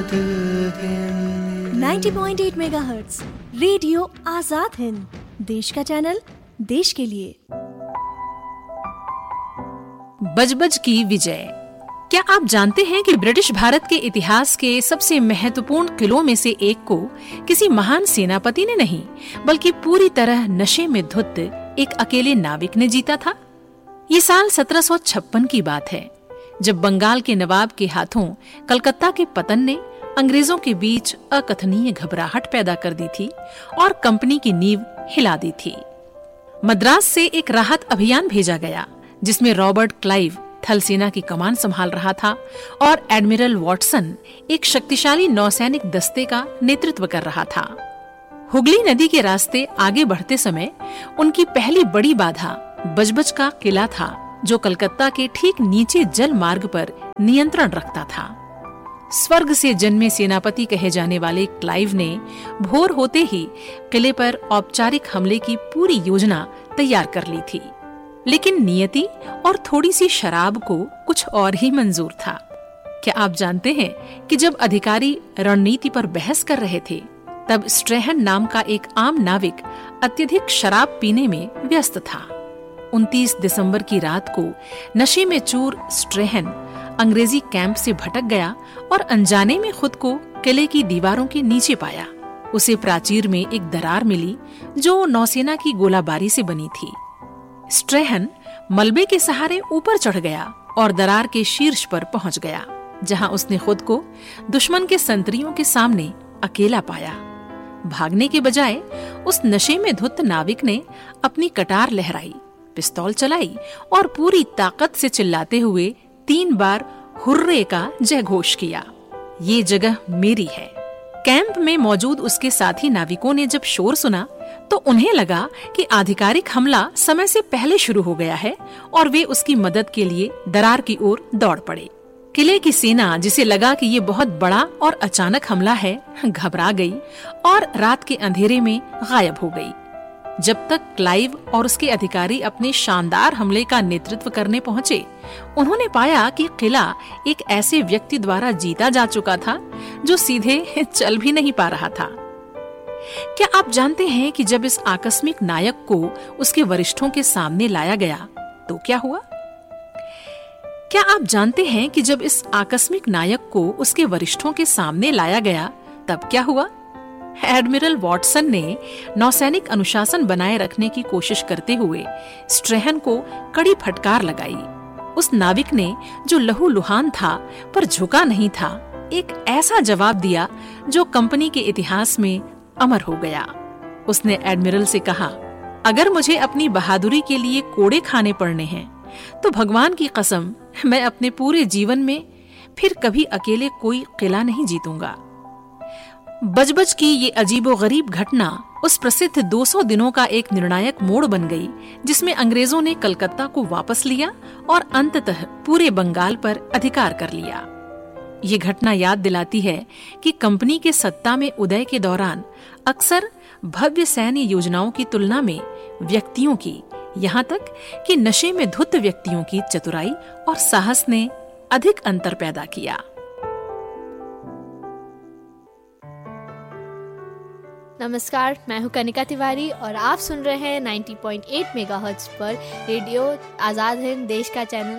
90.8 megahertz radio Azad Hind, देश का channel, देश के लिए। बजबज की विजय। क्या आप जानते हैं कि ब्रिटिश भारत के इतिहास के सबसे महत्वपूर्ण किलों में से एक को किसी महान सेनापति ने नहीं, बल्कि पूरी तरह नशे में धुत एक अकेले नाविक ने जीता था? ये साल 1756 की बात है, जब बंगाल के नवाब के हाथों कलकत्ता के पतन ने अंग्रेजों के बीच अकथनीय घबराहट पैदा कर दी थी और कंपनी की नींव हिला दी थी। मद्रास से एक राहत अभियान भेजा गया, जिसमें रॉबर्ट क्लाइव थल सेना की कमान संभाल रहा था और एडमिरल वॉटसन एक शक्तिशाली नौसैनिक दस्ते का नेतृत्व कर रहा था। हुगली नदी के रास्ते आगे बढ़ते समय उनकी पहली बड़ी बाधा बजबज का किला था, जो कलकत्ता के ठीक नीचे जल मार्ग पर नियंत्रण रखता था। स्वर्ग से जन्मे सेनापति कहे जाने वाले क्लाइव ने भोर होते ही किले पर औपचारिक हमले की पूरी योजना तैयार कर ली थी, लेकिन नियति और थोड़ी सी शराब को कुछ और ही मंजूर था। क्या आप जानते हैं कि जब अधिकारी रणनीति पर बहस कर रहे थे, तब स्ट्रेहन नाम का एक आम नाविक अत्यधिक शराब पीने में व्यस्त था। 29 दिसंबर की रात को नशे में चूर स्ट्रेहन अंग्रेजी कैंप से भटक गया और अनजाने में खुद को किले की दीवारों के नीचे पाया। उसे प्राचीर में एक दरार मिली जो नौसेना की गोलाबारी से बनी थी। स्ट्रेहन मलबे के सहारे ऊपर चढ़ गया और दरार के शीर्ष पर पहुंच गया, जहां उसने खुद को दुश्मन के संतरियों के सामने अकेला पाया। भागने के बजाय उस नशे में धुत नाविक ने अपनी कटार लहराई, पिस्तौल चलाई और पूरी ताकत से चिल्लाते हुए 3 बार हुर्रे का जयघोष किया। ये जगह मेरी है। कैंप में मौजूद उसके साथी नाविकों ने जब शोर सुना तो उन्हें लगा कि आधिकारिक हमला समय से पहले शुरू हो गया है और वे उसकी मदद के लिए दरार की ओर दौड़ पड़े। किले की सेना, जिसे लगा कि ये बहुत बड़ा और अचानक हमला है, घबरा गई और रात के अंधेरे में गायब हो गई। जब तक क्लाइव और उसके अधिकारी अपने शानदार हमले का नेतृत्व करने पहुंचे, उन्होंने पाया कि किला एक ऐसे व्यक्ति द्वारा जीता जा चुका था जो सीधे चल भी नहीं पा रहा था। क्या आप जानते हैं कि जब इस आकस्मिक नायक को उसके वरिष्ठों के सामने लाया गया तो क्या हुआ? क्या आप जानते हैं कि जब इस आकस्मिक नायक को उसके वरिष्ठों के सामने लाया गया तब क्या हुआ? एडमिरल वॉटसन ने नौसैनिक अनुशासन बनाए रखने की कोशिश करते हुए स्ट्रेहन को कड़ी फटकार लगाई। उस नाविक ने, जो लहूलुहान था पर झुका नहीं था, एक ऐसा जवाब दिया जो कंपनी के इतिहास में अमर हो गया। उसने एडमिरल से कहा, अगर मुझे अपनी बहादुरी के लिए कोड़े खाने पड़ने हैं तो भगवान की कसम, मैं अपने पूरे जीवन में फिर कभी अकेले कोई किला नहीं जीतूंगा। बजबज की ये अजीबोगरीब घटना उस प्रसिद्ध 200 दिनों का एक निर्णायक मोड़ बन गई, जिसमें अंग्रेजों ने कलकत्ता को वापस लिया और अंततः पूरे बंगाल पर अधिकार कर लिया। ये घटना याद दिलाती है कि कंपनी के सत्ता में उदय के दौरान अक्सर भव्य सैन्य योजनाओं की तुलना में व्यक्तियों की, यहाँ तक कि नशे में धुत व्यक्तियों की चतुराई और साहस ने अधिक अंतर पैदा किया। नमस्कार, मैं हूं कनिका तिवारी और आप सुन रहे हैं 90.8 मेगाहर्ट्ज पर रेडियो आजाद हिंद, देश का चैनल,